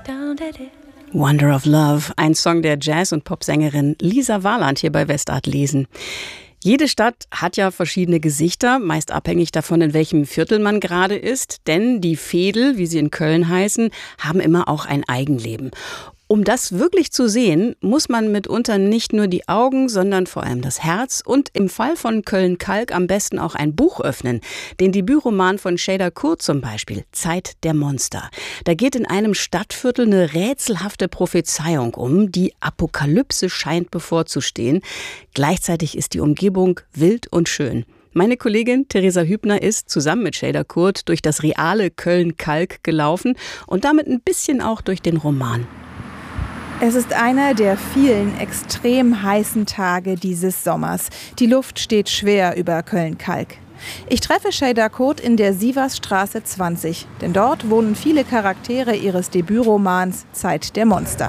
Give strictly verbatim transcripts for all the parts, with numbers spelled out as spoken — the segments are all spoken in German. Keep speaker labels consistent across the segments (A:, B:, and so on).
A: Wonder of Love, ein Song der Jazz- und Popsängerin Lisa Warland hier bei Westart lesen. Jede Stadt hat ja verschiedene Gesichter, meist abhängig davon, in welchem Viertel man gerade ist. Denn die Veedel, wie sie in Köln heißen, haben immer auch ein Eigenleben. Um das wirklich zu sehen, muss man mitunter nicht nur die Augen, sondern vor allem das Herz und im Fall von Köln-Kalk am besten auch ein Buch öffnen. Den Debütroman von Şeyda Kurt zum Beispiel, Zeit der Monster. Da geht in einem Stadtviertel eine rätselhafte Prophezeiung um. Die Apokalypse scheint bevorzustehen. Gleichzeitig ist die Umgebung wild und schön. Meine Kollegin Theresa Hübner ist zusammen mit Şeyda Kurt durch das reale Köln-Kalk gelaufen und damit ein bisschen auch durch den Roman.
B: Es ist einer der vielen extrem heißen Tage dieses Sommers. Die Luft steht schwer über Köln-Kalk. Ich treffe Şeyda Kurt in der Sieversstraße zwanzig, denn dort wohnen viele Charaktere ihres Debütromans Zeit der Monster.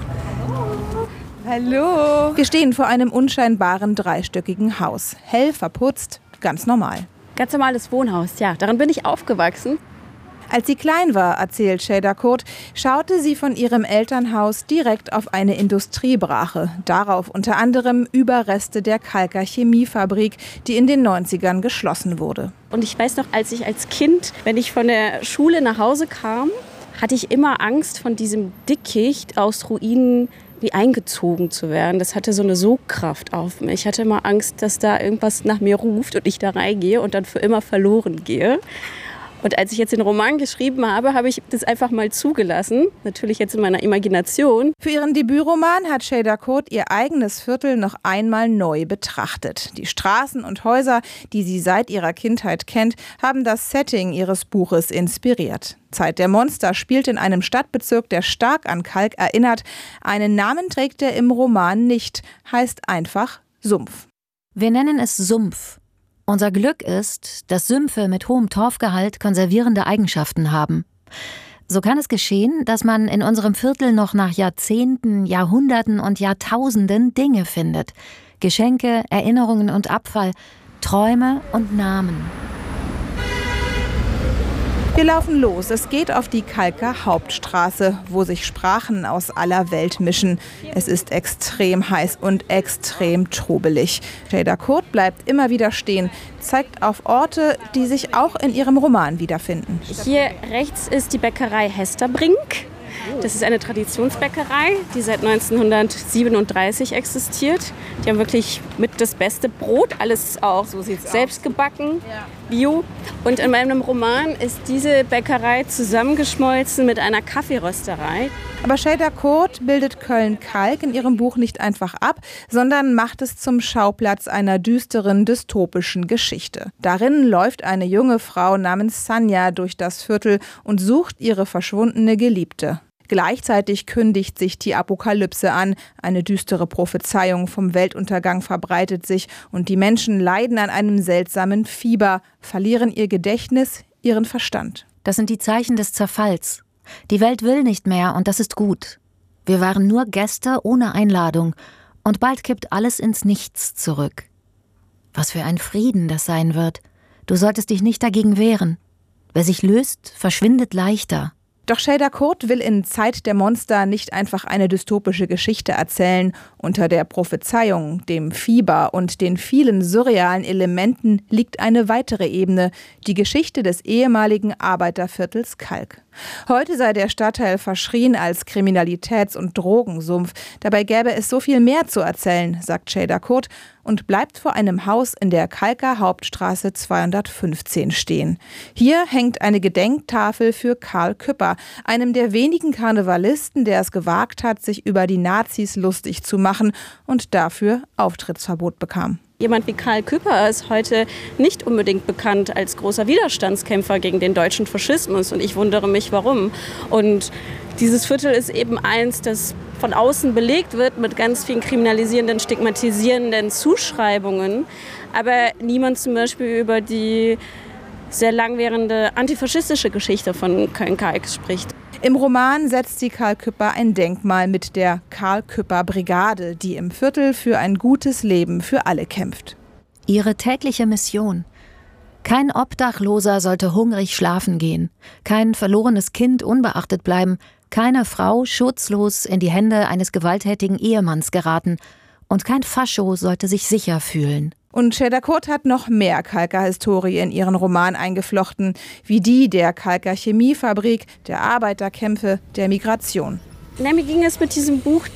C: Hallo!
B: Wir stehen vor einem unscheinbaren dreistöckigen Haus. Hell verputzt, ganz normal.
C: Ganz normales Wohnhaus, ja. Darin bin ich aufgewachsen.
B: Als sie klein war, erzählt Şeyda Kurt, schaute sie von ihrem Elternhaus direkt auf eine Industriebrache. Darauf unter anderem Überreste der Kalker Chemiefabrik, die in den neunzigern geschlossen wurde.
C: Und ich weiß noch, als ich als Kind, wenn ich von der Schule nach Hause kam, hatte ich immer Angst, von diesem Dickicht aus Ruinen wie eingezogen zu werden. Das hatte so eine Sogkraft auf mich. Ich hatte immer Angst, dass da irgendwas nach mir ruft und ich da reingehe und dann für immer verloren gehe. Und als ich jetzt den Roman geschrieben habe, habe ich das einfach mal zugelassen. Natürlich jetzt in meiner Imagination.
B: Für ihren Debütroman hat Şeyda Kurt ihr eigenes Viertel noch einmal neu betrachtet. Die Straßen und Häuser, die sie seit ihrer Kindheit kennt, haben das Setting ihres Buches inspiriert. Zeit der Monster spielt in einem Stadtbezirk, der stark an Kalk erinnert. Einen Namen trägt er im Roman nicht, heißt einfach Sumpf.
D: Wir nennen es Sumpf. Unser Glück ist, dass Sümpfe mit hohem Torfgehalt konservierende Eigenschaften haben. So kann es geschehen, dass man in unserem Viertel noch nach Jahrzehnten, Jahrhunderten und Jahrtausenden Dinge findet. Geschenke, Erinnerungen und Abfall, Träume und Namen.
B: Wir laufen los. Es geht auf die Kalker Hauptstraße, wo sich Sprachen aus aller Welt mischen. Es ist extrem heiß und extrem trubelig. Şeyda Kurt bleibt immer wieder stehen, zeigt auf Orte, die sich auch in ihrem Roman wiederfinden.
C: Hier rechts ist die Bäckerei Hesterbrink. Das ist eine Traditionsbäckerei, die seit neunzehnhundertsiebenunddreißig existiert. Die haben wirklich mit das beste Brot, alles auch so selbst gebacken, bio. Und in meinem Roman ist diese Bäckerei zusammengeschmolzen mit einer Kaffeerösterei.
B: Aber Şeyda Kurt bildet Köln-Kalk in ihrem Buch nicht einfach ab, sondern macht es zum Schauplatz einer düsteren, dystopischen Geschichte. Darin läuft eine junge Frau namens Sanja durch das Viertel und sucht ihre verschwundene Geliebte. Gleichzeitig kündigt sich die Apokalypse an. Eine düstere Prophezeiung vom Weltuntergang verbreitet sich und die Menschen leiden an einem seltsamen Fieber, verlieren ihr Gedächtnis, ihren Verstand.
D: Das sind die Zeichen des Zerfalls. Die Welt will nicht mehr und das ist gut. Wir waren nur Gäste ohne Einladung und bald kippt alles ins Nichts zurück. Was für ein Frieden das sein wird. Du solltest dich nicht dagegen wehren. Wer sich löst, verschwindet leichter.
B: Doch Şeyda Kurt will in Zeit der Monster nicht einfach eine dystopische Geschichte erzählen. Unter der Prophezeiung, dem Fieber und den vielen surrealen Elementen liegt eine weitere Ebene, die Geschichte des ehemaligen Arbeiterviertels Kalk. Heute sei der Stadtteil verschrien als Kriminalitäts- und Drogensumpf. Dabei gäbe es so viel mehr zu erzählen, sagt Şeyda Kurt und bleibt vor einem Haus in der Kalker Hauptstraße zweihundertfünfzehn stehen. Hier hängt eine Gedenktafel für Karl Küpper, einem der wenigen Karnevalisten, der es gewagt hat, sich über die Nazis lustig zu machen und dafür Auftrittsverbot bekam.
C: Jemand wie Karl Küpper ist heute nicht unbedingt bekannt als großer Widerstandskämpfer gegen den deutschen Faschismus. Und ich wundere mich, warum. Und dieses Viertel ist eben eins, das von außen belegt wird mit ganz vielen kriminalisierenden, stigmatisierenden Zuschreibungen. Aber niemand zum Beispiel über die sehr langwährende antifaschistische Geschichte von Köln-Kalk spricht.
B: Im Roman setzt sie Karl Küpper ein Denkmal mit der Karl-Küpper-Brigade, die im Viertel für ein gutes Leben für alle kämpft.
D: Ihre tägliche Mission. Kein Obdachloser sollte hungrig schlafen gehen, kein verlorenes Kind unbeachtet bleiben, keine Frau schutzlos in die Hände eines gewalttätigen Ehemanns geraten und kein Fascho sollte sich sicher fühlen.
B: Und Ceyda Kurt hat noch mehr Kalkar-Historie in ihren Roman eingeflochten, wie die der Kalkar Chemiefabrik, der Arbeiterkämpfe, der Migration.
C: Na, mir ging es mit diesem Buch